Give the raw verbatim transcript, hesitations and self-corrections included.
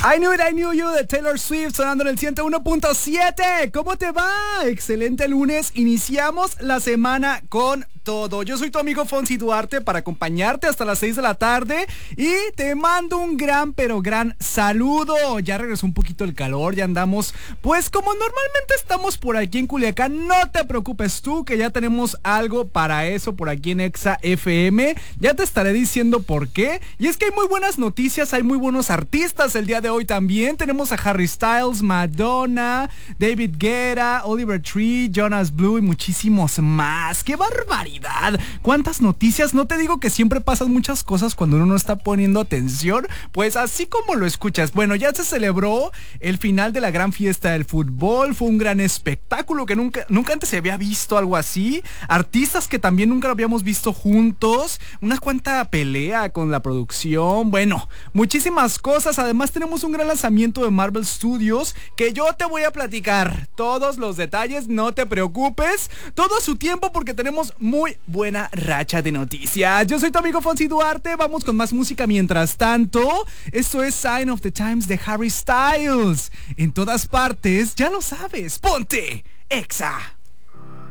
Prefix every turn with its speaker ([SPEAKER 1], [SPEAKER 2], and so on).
[SPEAKER 1] I Knew It, I Knew You de Taylor Swift sonando en el ciento uno punto siete. ¿Cómo te va? Excelente lunes. Iniciamos la semana con todo. Yo soy tu amigo Fonsi Duarte para acompañarte hasta las seis de la tarde y te mando un gran pero gran saludo. Ya regresó un poquito el calor, ya andamos pues como normalmente estamos por aquí en Culiacán. No te preocupes tú que ya tenemos algo para eso por aquí en Exa F M. Ya te estaré diciendo por qué. Y es que hay muy buenas noticias, hay muy buenos artistas el día de hoy también. Tenemos a Harry Styles, Madonna, David Guetta, Oliver Tree, Jonas Blue y muchísimos más. ¡Qué barbaridad! ¿Cuántas noticias? No te digo que siempre pasan muchas cosas cuando uno no está poniendo atención. Pues así como lo escuchas. Bueno, ya se celebró el final de la gran fiesta del fútbol. Fue un gran espectáculo que nunca, nunca antes se había visto algo así. Artistas que también nunca lo habíamos visto juntos. Una cuanta pelea con la producción. Bueno, muchísimas cosas. Además tenemos un gran lanzamiento de Marvel Studios que yo te voy a platicar todos los detalles. No te preocupes. Todo a su tiempo porque tenemos muy buena racha de noticias. Yo soy tu amigo Fonsi Duarte. Vamos con más música mientras tanto. Esto es Sign of the Times de Harry Styles. En todas partes, ya lo sabes. Ponte Exa.